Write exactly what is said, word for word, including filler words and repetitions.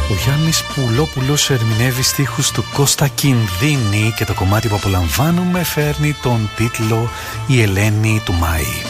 Ο Γιάννης Πουλόπουλος ερμηνεύει στίχους του Κώστα Κινδύνη και το κομμάτι που απολαμβάνουμε φέρνει τον τίτλο «Η Ελένη του Μάη».